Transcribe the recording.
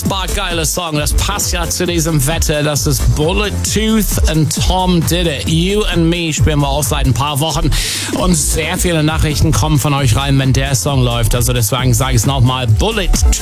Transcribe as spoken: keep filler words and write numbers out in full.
unfassbar geiler Song. Das passt ja zu diesem Wetter. Das ist Bullet Tooth und Tom Did It. You and Me spielen wir auch seit ein paar Wochen. Und sehr viele Nachrichten kommen von euch rein, wenn der Song läuft. Also deswegen sage ich es nochmal. Bullet